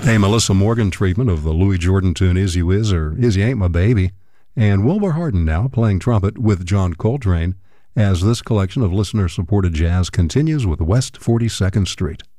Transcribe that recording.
A Melissa Morgan treatment of the Louis Jordan tune Is You Is or Is You Ain't My Baby. And Wilbur Harden now playing trumpet with John Coltrane as this collection of listener-supported jazz continues with West 42nd Street.